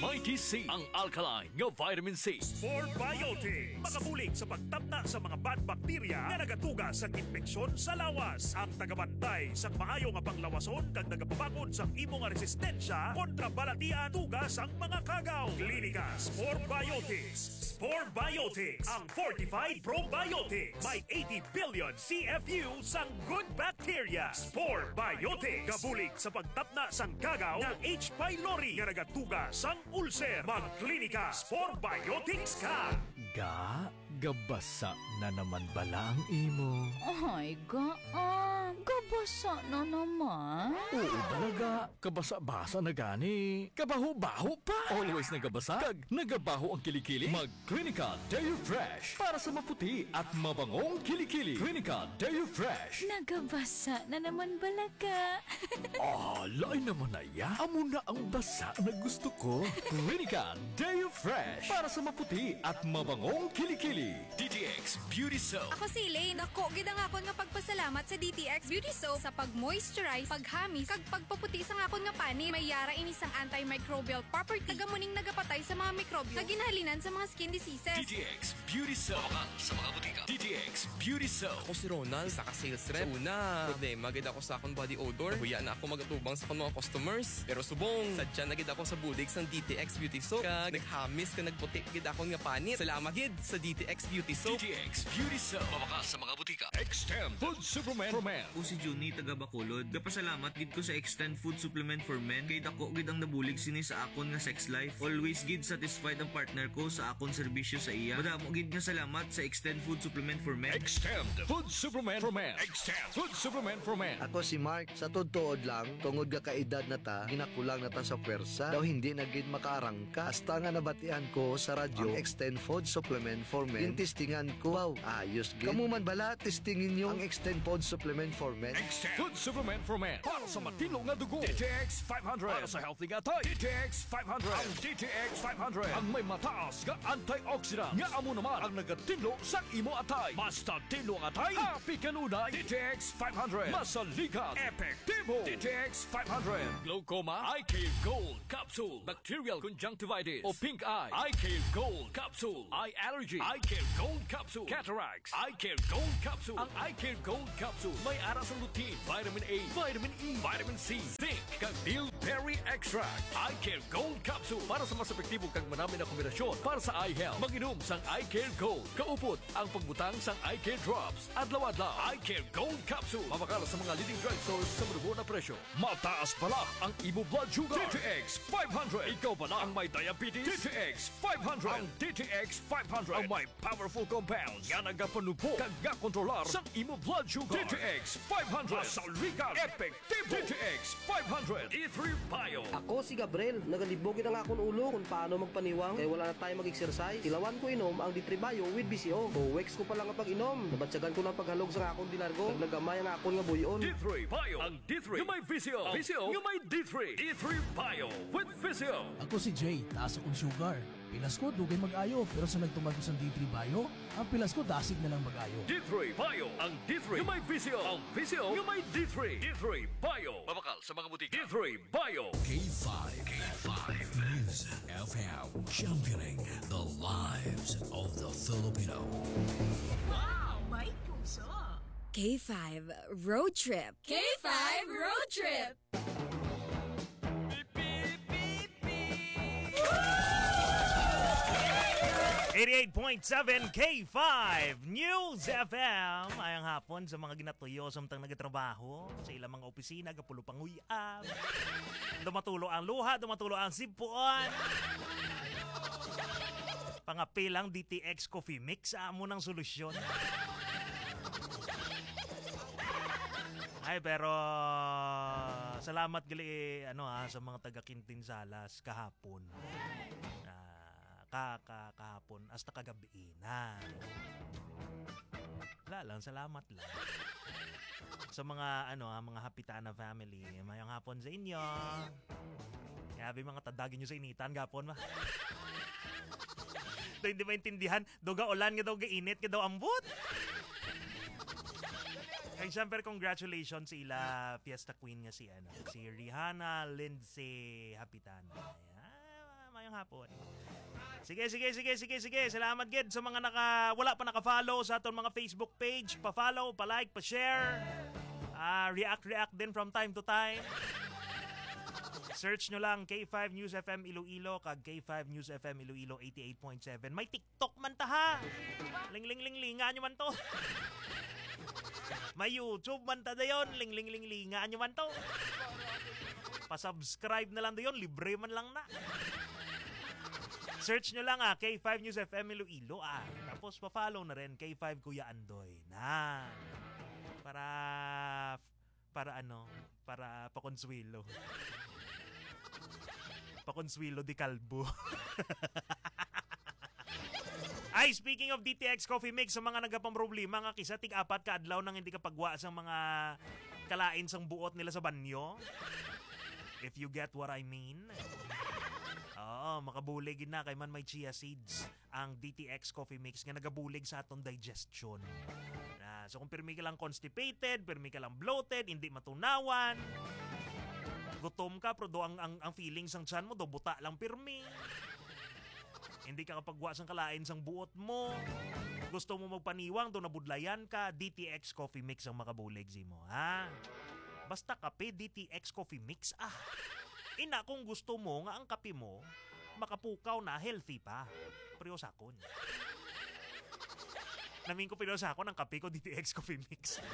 Mighty C, ang alkaline nga vitamin C. Sport Biotics, makabulig sa pagtabna sa mga bad bacteria nga nagatuga sa infeksyon sa lawas. Ang tagabantay sa maayo nga panglawason kag nagapabakod sa imo nga resistensya kontra balatian tugas ang mga kagaw. Klinika Sport Biotics. Sport Biotics, ang Fortified Probiotics. May 80 billion CFU sang good bacteria. Sport Biotics, kabulig sa pagtapna sang kagaw ng H. pylori nga nagatuga sang ulcer. Magklinika Sport Biotics ka. Gabasa na naman bala ang imo. Ay, gabasa na naman. Oo talaga, kabasa-basa na gani. Kabaho-baho pa. Always nagabasa, kag nagabaho ang kilikili. Mag-Clinica Deo Fresh para sa maputi at mabangong kilikili. Clinica Deo Fresh. Nagabasa na naman balaga. Lain naman na ya. Amo na ang basa na gusto ko. Clinica Deo Fresh para sa maputi at mabangong kilikili. DTX Beauty Soap. Ako si Elaine. Ako, gidang akon nga pagpasalamat sa DTX Beauty Soap sa pag-moisturize, paghamis, kag pagpaputi sa akon nga pani. May yara ini sang antimicrobial property. Tagamuning nagapatay sa mga mikrobyo na ginahalinan sa mga skin diseases. DTX Beauty Soap. Sa mga butika. DTX Beauty Soap. Ako si Ronald, sa ka-sales rep. So una, problema gid ako sa akong body odor. Huya na ako magatubang sa akong mga customers. Pero subong, sadya na gid ako sa budig sang DTX Beauty Soap. Kag naghamis ka nagputi gid akong nga panit. Salamat gid sa DTX Beauty Soap. DTX Beauty Soap. Mabakas sa mga butika. Extend Food Supplement for Men. Ako si Juni taga Bacolod. Gapasalamat gid ko sa Extend Food Supplement for Men kay dako gid ang nabulig sini sa akon nga sex life. Always gid satisfied ang partner ko sa akon serbisyo sa iya. Madamo gid nga salamat sa Extend Food Supplement for Men. Extend Food Supplement for Men. Extend Food Supplement for Men. Ako si Mark, sa totoo lang, tungod ka kaedad na ta, ginakulang na ta sa pwersa, daw hindi na gid makaarangka. Hasta nga nabatian ko sa radyo, ang Extend Food Supplement for Men. Tintistingan ko, wow, ayos gid. Kamu man bala, testingin nyo ang Extend Food Supplement for Men. Extend Food Supplement for Men. Para sa matino nga dugo. DTX 500. Para sa healthy nga tay. DTX 500. Ang DTX 500. Ang may mataas nga antioxidant. Nga amo naman ang nagatilo sa imo atay. Basta tilo ang atay, happy kanunay. DTX 500. Masalikat. Epektibo. DTX 500. Glaucoma. iCare Gold Capsule. Bacterial conjunctivitis o pink eye. iCare Gold Capsule. Eye allergy. iCare Gold Capsule. Cataracts. iCare Gold Capsule. Ang iCare Gold Capsule may aras ang lutein, vitamin A, vitamin E, vitamin C, zinc, kag bilberry extract. iCare Gold Capsule para sa mas epektibo kag marami na kombinasyon para sa eye health. Mag-inom sang iCare Gold. Kaupot ang pagbutang sang iCare Drops. Adlaw-adlaw. iCare Gold Capsule. Mabakala sa mga leading drugstores sa marubo na presyo. Mataas pala ang imo blood sugar. DTX 500. Ikaw pala ang may diabetes. DTX 500. Ang DTX 500 ang may powerful compounds nga nagapanupo kag kontrolar sang imo blood sugar. DTX 500. Masalikat. Epektibo. DTX 500. E3 Bio. Ako si Gabriel, nagalibogin ang akong ulo kung paano magpaniwang kaya wala na tayo mag-exercise. Ilawan ko inom ang D3 Bio with BCO. O weeks ko pa lang ang pag-inom. Nabatsagan ko ng paghalog sa akong dilargo. Naglagamay ang akong nga buyon. D3 Bio. Ang D3 yung may VCO. VCO yung may D3. D3 Bio with VCO. Ako si Jay, taas akong sugar. Pilas ko, dugay mag-ayo. Pero sa nagtumag ko sa D3 Bio, ang pilas ko dasig na lang mag-ayo. D3 Bio. Ang D3 yung may VCO. Ang VCO yung may D3. D3 Bio. Mabakal sa mga butika. D3 Bio. K5. Music FM. Championing the lives of the Filipino. Wow, may puso. K5 Road Trip. K5 Road Trip. 88.7 K5 News FM. Ayang hapon sa mga ginatuyo samtang nagatrabaho sa ilang mga opisina, gapulo pang uyab. Dumatulo ang luha, dumatulo ang sipon. Pangapilang DTX Coffee Mix, amo ng solusyon. Ay, pero salamat gali sa mga taga Kintinsalas kahapon. Kahapon hasta kagabi na. Wala lang, salamat lang. Sa mga mga Hapitana family, mayong hapon sa inyo. Grabe mga tadagin nyo sa initan gapon ma. Ito hindi maintindihan, doga ulan nga daw gainit nga daw ambot. Kaya siyempre congratulations sa ila Fiesta Queen nga si Rihanna Lindsay Hapitana. Mayong hapon. Sige. Salamat gid sa mga wala pa naka-follow sa aton mga Facebook page. Pa-follow, pa-like, pa-share. React din from time to time. Search nyo lang K5 News FM Iloilo kag K5 News FM Iloilo 88.7. May TikTok man ta ha. Ling-ling-ling-linga nyo man to. May YouTube man ta dayon. Ling-ling-ling-linga nyo man to. Pa-subscribe na lang dayon. Libre man lang na. Search nyo lang K5 News FM Iloilo Tapos pa-follow na rin K5 Kuya Andoy. Na. Para pa-consuelo. Pa-consuelo di kalbo. Ay, speaking of DTX Coffee Mix, sa mga nagapamroblema nga kisa tig-apat ka adlaw nang hindi ka pagwa sa mga kalain sang buot nila sa banyo. If you get what I mean. Oo, makabulig na kay man may chia seeds ang DTX Coffee Mix nga nagabulig sa aton digestion. So kung pirmi ka lang constipated, pirmi ka lang bloated, hindi matunawan, gutom ka, pero ang feelings ng tiyan mo, buta lang pirmi. Hindi ka kapagwa sang kalain sang buot mo. Gusto mo magpaniwang, nabudlayan ka, DTX Coffee Mix ang makabulig mo, ha? Basta kape, DTX Coffee Mix, Ina, kung gusto mo nga ang kape mo, makapukaw na, healthy pa. Priosakon. Namin ko pinosakon ang kape ko, DTX Coffee Mix.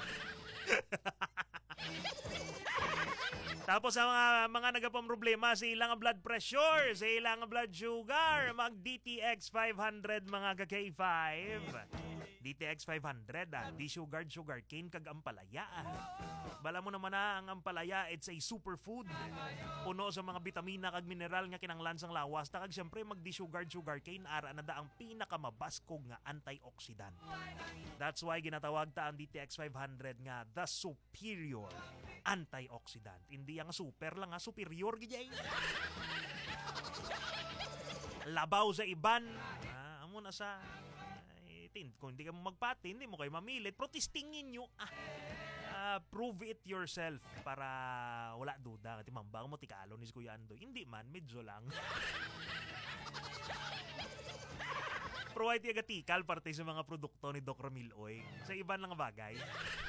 Tapos sa mga nagapamroblema sa ilang blood pressure, sa ilang blood sugar, mag DTX 500 mga ka-K5. DTX 500 di sugar cane kag ampalaya. Bala mo naman ang ampalaya, it's a superfood. Puno sa mga bitamina kag mineral nga kinanglan sang lawas. Kag syempre mag di sugar cane ara na da ang pinakamabaskog nga antioxidant. That's why ginatawag ta ang DTX 500 nga the superior antioxidant. Hindi ang super lang superior gijay. Labaw sa iban. Amo na sa kung hindi ka magpati, hindi mo kayo mamilit, protestingin nyo. Prove it yourself para wala duda. Kasi mambang mo tikalo ni Kuya Andoy. Hindi man, medyo lang. Provide yung gatikal parte sa mga produkto ni Doc Ramil Oy. Sa iban lang bagay.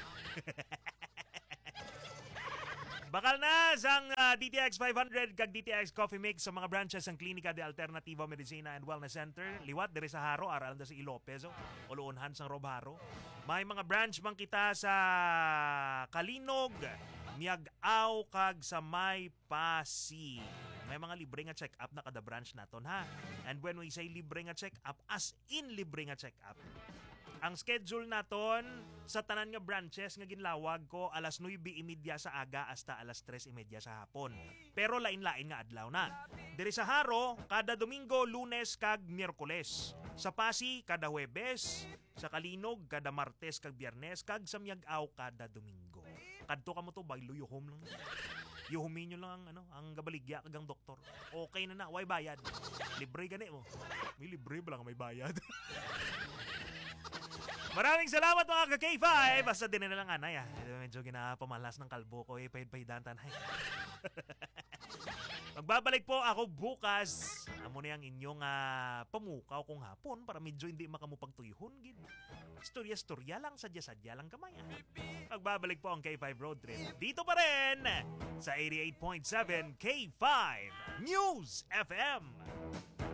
Bakal na sang DTX 500 kag DTX Coffee Mix sa mga branches ng Klinika de Alternativa Medicina and Wellness Center. Liwat diri sa Haro, aral na sa Ilopez o Uluunhan sang Rob Haro. May mga branch man kita sa Kalinog, Miag-aw kag sa May Pasi. May mga libre nga check-up na kada branch naton ha. And when we say libre nga check-up, as in libre nga check-up. Ang schedule naton sa tanan nga branches nga ginlawag ko alas 9:30 sa aga hasta alas 3:30 sa hapon. Pero lain-lain nga adlaw na. Diri sa Haro, kada Domingo, Lunes kag Miyerkules. Sa Pasi, kada Huwebes. Sa Kalinog, kada Martes kag Biyernes. Kag sa Miag-aw, kada Domingo. Kadto ka mo to, baylo yuhom lang. Yuhumin nyo lang ang gabaligya kag ang doktor. Okay na, way bayad. Libre gani mo. May libre ba lang may bayad? Maraming salamat mga ka-K5. Basta din na lang anay. Medyo ginapamalas ng kalbo ko. Pahid-pahidantan. Magbabalik po ako bukas. Amo na yung inyong pamukaw kung hapon para medyo hindi makamupagtuyhon. Istorya-storya lang, sadya-sadya lang kamay. Magbabalik po ang K5 Road Trip. Dito pa rin sa 88.7 K5 News FM.